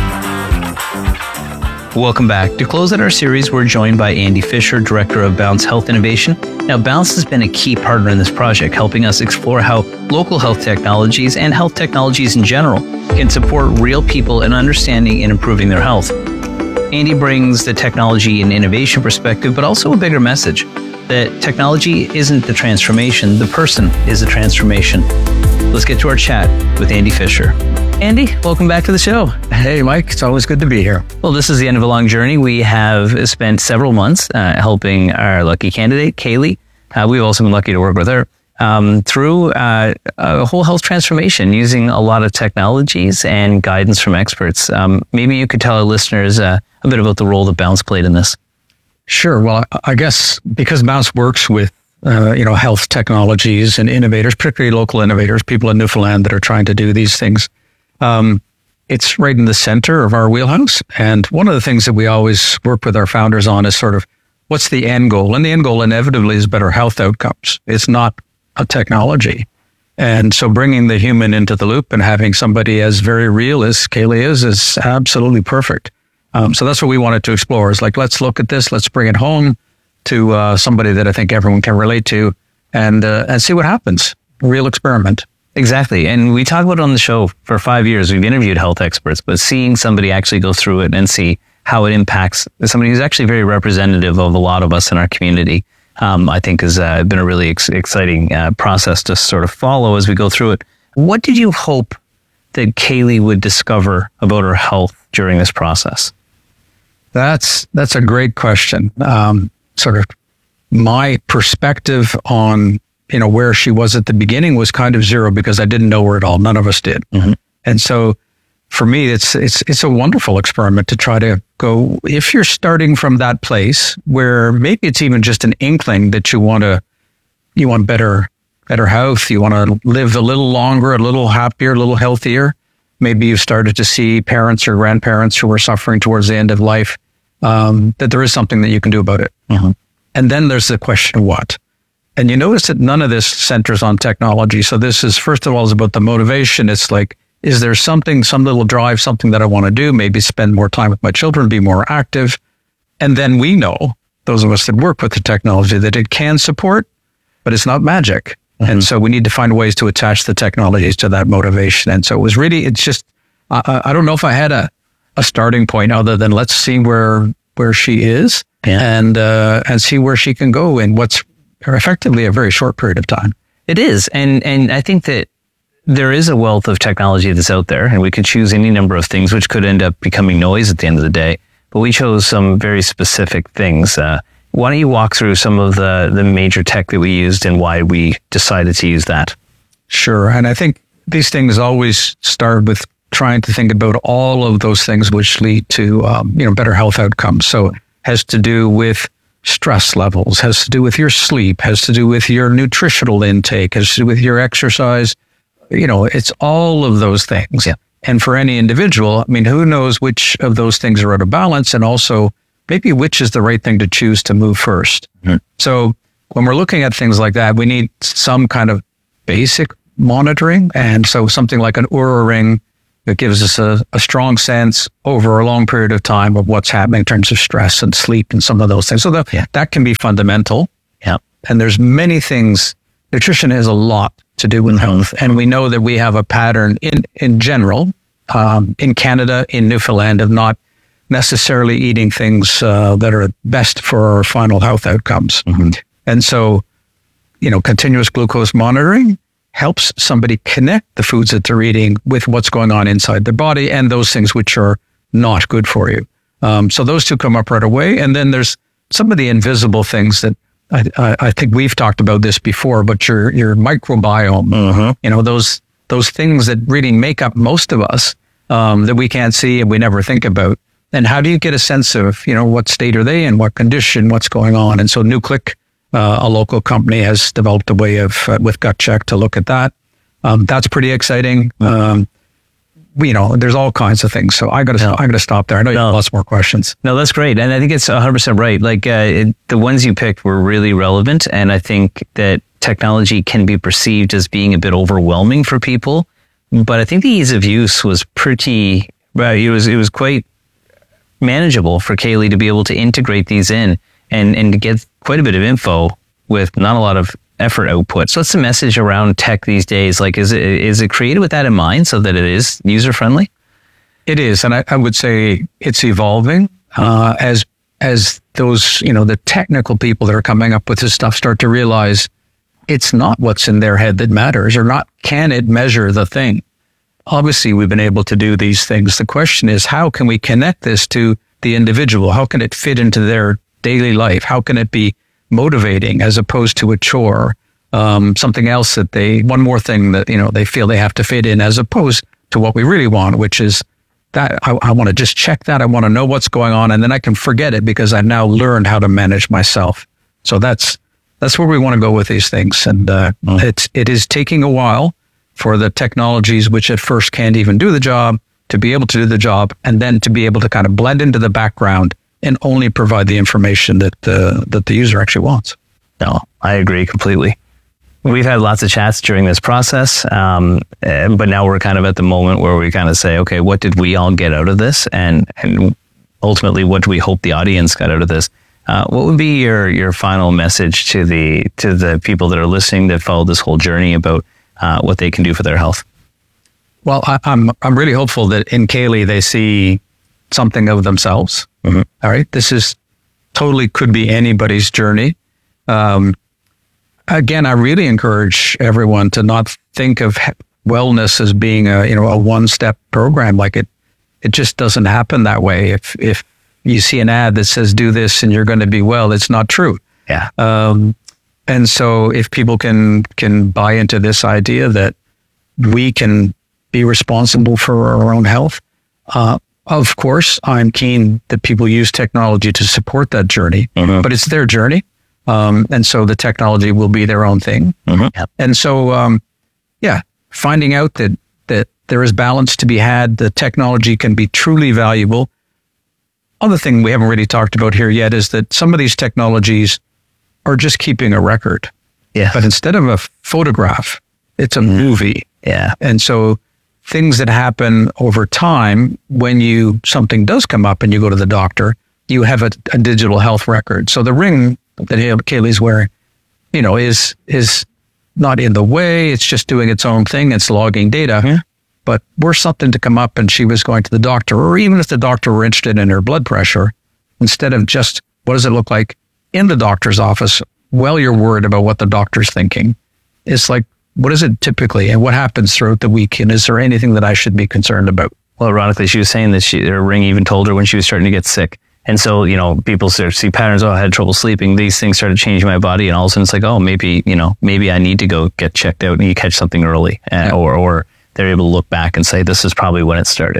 Welcome back. To close out our series, we're joined by Andy Fisher, Director of Bounce Health Innovation. Now, Bounce has been a key partner in this project, helping us explore how local health technologies and health technologies in general can support real people in understanding and improving their health. Andy brings the technology and innovation perspective, but also a bigger message that technology isn't the transformation, the person is the transformation. Let's get to our chat with Andy Fisher. Andy, welcome back to the show. Hey, Mike. It's always good to be here. Well, this is the end of a long journey. We have spent several months uh, helping our lucky candidate, Kaylee. Uh, we've also been lucky to work with her um, through uh, a whole health transformation using a lot of technologies and guidance from experts. Um, maybe you could tell our listeners uh, a bit about the role that Bounce played in this. Sure. Well, I guess because Bounce works with, uh, you know, health technologies and innovators, particularly local innovators, people in Newfoundland that are trying to do these things, um, it's right in the center of our wheelhouse. And one of the things that we always work with our founders on is sort of what's the end goal? And the end goal inevitably is better health outcomes. It's not a technology. And so bringing the human into the loop and having somebody as very real as Kaylee is, is absolutely perfect. Um, so that's what we wanted to explore is like, let's look at this, let's bring it home to uh, somebody that I think everyone can relate to and uh, and see what happens. A real experiment. Exactly. And we talk about it on the show for five years. We've interviewed health experts, but seeing somebody actually go through it and see how it impacts somebody who's actually very representative of a lot of us in our community, um, I think has uh, been a really ex- exciting uh, process to sort of follow as we go through it. What did you hope that Kaylee would discover about her health during this process? That's that's a great question. Um, sort of my perspective on, you know, where she was at the beginning was kind of zero because I didn't know her at all. None of us did. Mm-hmm. And so for me, it's it's it's a wonderful experiment to try to go, if you're starting from that place where maybe it's even just an inkling that you want to, you want better, better health, you want to live a little longer, a little happier, a little healthier. Maybe you've started to see parents or grandparents who are suffering towards the end of life. Um, that there is something that you can do about it. Mm-hmm. And then there's the question of what. And you notice that none of this centers on technology. So this is, first of all, is about the motivation. It's like, is there something, some little drive, something that I want to do? Maybe spend more time with my children, be more active. And then we know, those of us that work with the technology, that it can support, but it's not magic. Mm-hmm. And so we need to find ways to attach the technologies to that motivation. And so it was really, it's just, I, I don't know if I had a, a starting point other than let's see where where she is yeah. and uh, and see where she can go in what's effectively a very short period of time. It is. And and I think that there is a wealth of technology that's out there, and we could choose any number of things, which could end up becoming noise at the end of the day. But we chose some very specific things. Uh, why don't you walk through some of the, the major tech that we used and why we decided to use that? Sure. And I think these things always start with trying to think about all of those things which lead to um, you know better health outcomes. So it has to do with stress levels, has to do with your sleep, has to do with your nutritional intake, has to do with your exercise. You know, it's all of those things. Yeah. And for any individual, I mean, who knows which of those things are out of balance, and also maybe which is the right thing to choose to move first. Mm-hmm. So when we're looking at things like that, we need some kind of basic monitoring. And so something like an Oura ring that gives us a, a strong sense over a long period of time of what's happening in terms of stress and sleep and some of those things. So that, yeah. that can be fundamental. Yeah. And there's many things. Nutrition has a lot to do with mm-hmm. health. And we know that we have a pattern in, in general, um, in Canada, in Newfoundland, of not necessarily eating things uh, that are best for our final health outcomes. Mm-hmm. And so, you know, continuous glucose monitoring helps somebody connect the foods that they're eating with what's going on inside their body and those things which are not good for you. Um, so those two come up right away. And then there's some of the invisible things that I, I, I think we've talked about this before, but your your microbiome, mm-hmm. you know, those those things that really make up most of us um, that we can't see and we never think about. And how do you get a sense of, you know, what state are they in, what condition, what's going on? And so Nuclic, Uh, a local company, has developed a way of, uh, with Gut Check, to look at that. Um, that's pretty exciting. Um, you know, there's all kinds of things. So I got to, no. I got to stop there. I know you no. have lots more questions. No, that's great, and I think it's one hundred percent right. Like uh, it, the ones you picked were really relevant, and I think that technology can be perceived as being a bit overwhelming for people. But I think the ease of use was pretty. Well, it was it was quite manageable for Kaylee to be able to integrate these in. And and to get quite a bit of info with not a lot of effort output. So what's the message around tech these days? Like, is it is it created with that in mind so that it is user friendly? It is, and I, I would say it's evolving uh, as as those you know the technical people that are coming up with this stuff start to realize it's not what's in their head that matters, or not can it measure the thing. Obviously, we've been able to do these things. The question is, how can we connect this to the individual? How can it fit into their daily life? How can it be motivating as opposed to a chore? Um, something else that they, one more thing that, you know, they feel they have to fit in, as opposed to what we really want, which is that I, I want to just check that. I want to know what's going on, and then I can forget it because I've now learned how to manage myself. So that's, that's where we want to go with these things. And uh, mm. it's, it is taking a while for the technologies, which at first can't even do the job, to be able to do the job, and then to be able to kind of blend into the background and only provide the information that uh, that the user actually wants. No, I agree completely. We've had lots of chats during this process, um, but now we're kind of at the moment where we kind of say, okay, what did we all get out of this? And and ultimately, what do we hope the audience got out of this? Uh, what would be your your final message to the to the people that are listening that followed this whole journey about uh, what they can do for their health? Well, I, I'm I'm really hopeful that in Kaylee they see something of themselves. Mm-hmm. All right. This is totally could be anybody's journey. Um, again, I really encourage everyone to not think of wellness as being a, you know, a one step program. Like it, it just doesn't happen that way. If, if you see an ad that says do this and you're going to be well, it's not true. Yeah. Um, and so if people can, can buy into this idea that we can be responsible for our own health, uh, of course, I'm keen that people use technology to support that journey, mm-hmm. but it's their journey. Um, and so the technology will be their own thing. Mm-hmm. Yep. And so, um, yeah, finding out that, that there is balance to be had, the technology can be truly valuable. Other thing we haven't really talked about here yet is that some of these technologies are just keeping a record. Yeah. But instead of a photograph, it's a mm-hmm. movie. Yeah. And so things that happen over time, when you something does come up and you go to the doctor, you have a, a digital health record. So the ring that Kaylee's wearing, you know, is is not in the way. It's just doing its own thing. It's logging data. Yeah. But were something to come up and she was going to the doctor, or even if the doctor were interested in her blood pressure, instead of just what does it look like in the doctor's office, well, you're worried about what the doctor's thinking. It's like, what is it typically, and what happens throughout the week? And is there anything that I should be concerned about? Well, ironically, she was saying that she, her ring even told her when she was starting to get sick. And so, you know, people start to see patterns. Oh, I had trouble sleeping. These things started changing my body. And all of a sudden it's like, oh, maybe, you know, maybe I need to go get checked out, and you catch something early. Uh, yeah. or, or they're able to look back and say, this is probably when it started.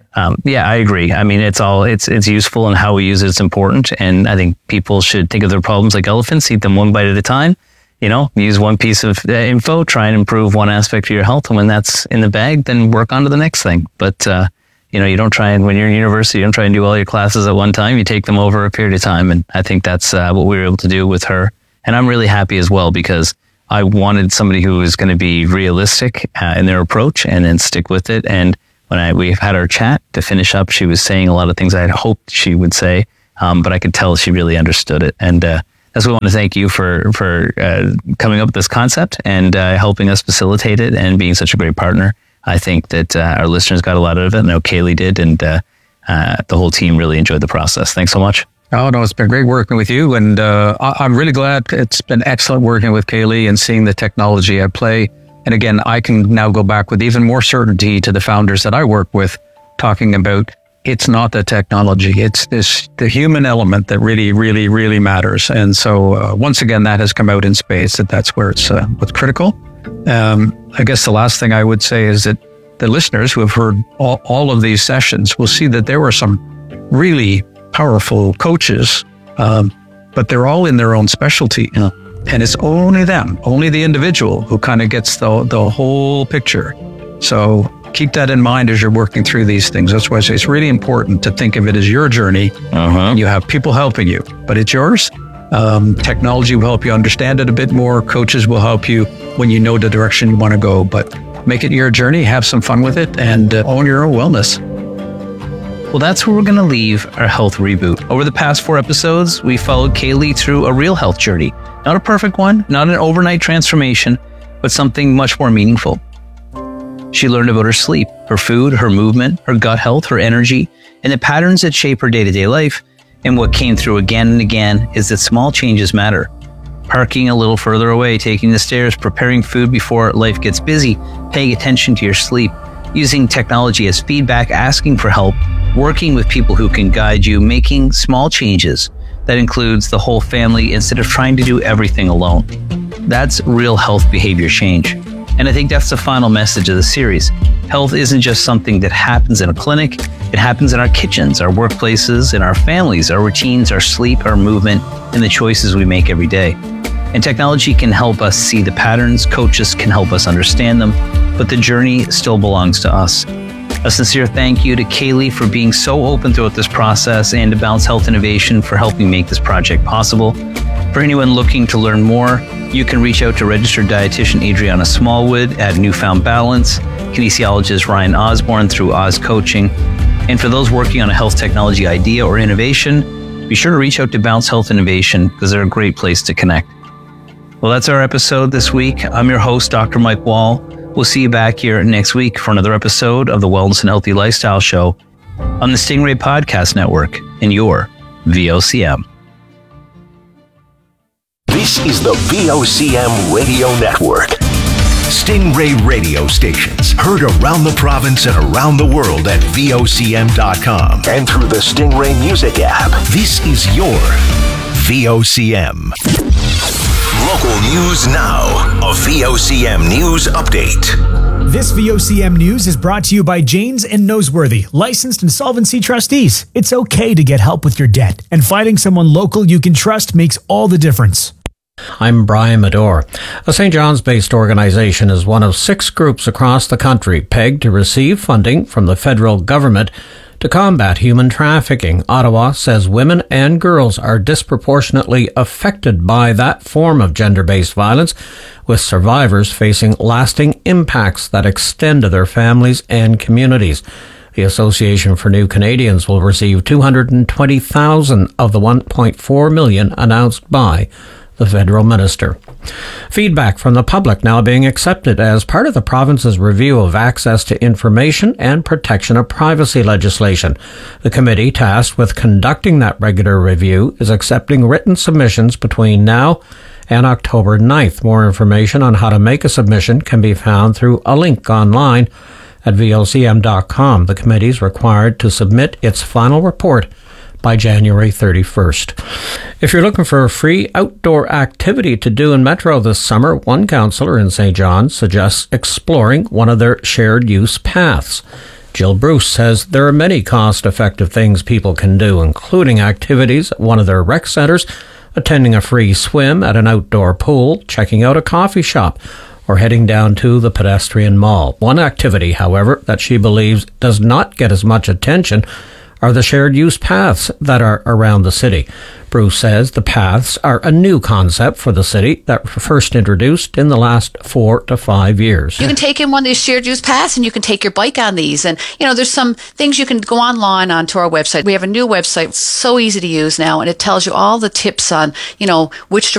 Um, yeah, I agree. I mean, it's all it's it's useful, and how we use it is important. And I think people should think of their problems like elephants, eat them one bite at a time. You know, use one piece of uh, info, try and improve one aspect of your health, and when that's in the bag, then work on to the next thing. But uh, you know, you don't try and when you're in university, you don't try and do all your classes at one time. You take them over a period of time, and I think that's uh, what we were able to do with her. And I'm really happy as well, because I wanted somebody who was going to be realistic uh, in their approach and then stick with it. And when I we had our chat to finish up, she was saying a lot of things I had hoped she would say, um, but I could tell she really understood it. And uh, that's why I want to thank you for for uh, coming up with this concept and uh, helping us facilitate it and being such a great partner. I think that uh, our listeners got a lot out of it. I know Kaylee did, and uh, uh, the whole team really enjoyed the process. Thanks so much. Oh, no, it's been great working with you. And uh, I- I'm really glad. It's been excellent working with Kaylee and seeing the technology at play. And again, I can now go back with even more certainty to the founders that I work with, talking about it's not the technology, it's this the human element that really, really, really matters. And so uh, once again, that has come out in spades, that that's where it's uh, what's critical. Um, I guess the last thing I would say is that the listeners who have heard all, all of these sessions will see that there were some really powerful coaches, um, but they're all in their own specialty. You know? And it's only them, only the individual who kind of gets the the whole picture. So keep that in mind as you're working through these things. That's why I say it's really important to think of it as your journey. Uh-huh. You have people helping you, but it's yours. Um, technology will help you understand it a bit more. Coaches will help you when you know the direction you want to go. But make it your journey, have some fun with it, and uh, own your own wellness. Well, that's where we're going to leave our health reboot. Over the past four episodes, we followed Kaylee through a real health journey. Not a perfect one, not an overnight transformation, but something much more meaningful. She learned about her sleep, her food, her movement, her gut health, her energy, and the patterns that shape her day-to-day life. And what came through again and again is that small changes matter. Parking a little further away, taking the stairs, preparing food before life gets busy, paying attention to your sleep, using technology as feedback, asking for help, working with people who can guide you, making small changes. That includes the whole family instead of trying to do everything alone. That's real health behavior change. And I think that's the final message of the series. Health isn't just something that happens in a clinic. It happens in our kitchens, our workplaces, in our families, our routines, our sleep, our movement, and the choices we make every day. And technology can help us see the patterns, coaches can help us understand them, but the journey still belongs to us. A sincere thank you to Kaylee for being so open throughout this process, and to Balance Health Innovation for helping make this project possible. For anyone looking to learn more, you can reach out to registered dietitian Adriana Smallwood at Newfound Balance, kinesiologist Ryan Osborne through Oz Coaching. And for those working on a health technology idea or innovation, be sure to reach out to Balance Health Innovation, because they're a great place to connect. Well, that's our episode this week. I'm your host, Doctor Mike Wall. We'll see you back here next week for another episode of the Wellness and Healthy Lifestyle Show on the Stingray Podcast Network and your V O C M. This is the V O C M Radio Network. Stingray radio stations heard around the province and around the world at V O C M dot com and through the Stingray Music app. This is your V O C M. Local news now. A V O C M News Update. This V O C M News is brought to you by Janes and Noseworthy, licensed insolvency trustees. It's okay to get help with your debt, and finding someone local you can trust makes all the difference. I'm Brian Medore. A Saint John's-based organization is one of six groups across the country pegged to receive funding from the federal government to combat human trafficking. Ottawa says women and girls are disproportionately affected by that form of gender-based violence, with survivors facing lasting impacts that extend to their families and communities. The Association for New Canadians will receive two hundred twenty thousand dollars of the one point four million dollars announced by the federal minister. Feedback from the public now being accepted as part of the province's review of access to information and protection of privacy legislation. The committee tasked with conducting that regular review is accepting written submissions between now and October ninth. More information on how to make a submission can be found through a link online at V O C M dot com. The committee is required to submit its final report by January thirty-first. If you're looking for a free outdoor activity to do in Metro this summer, one councillor in Saint John's suggests exploring one of their shared use paths. Jill Bruce says there are many cost-effective things people can do, including activities at one of their rec centres, attending a free swim at an outdoor pool, checking out a coffee shop, or heading down to the pedestrian mall. One activity, however, that she believes does not get as much attention are the shared use paths that are around the city. Bruce says the paths are a new concept for the city that were first introduced in the last four to five years. You can take in one of these shared use paths and you can take your bike on these. And, you know, there's some things you can go online onto our website. We have a new website, so easy to use now, and it tells you all the tips on, you know, which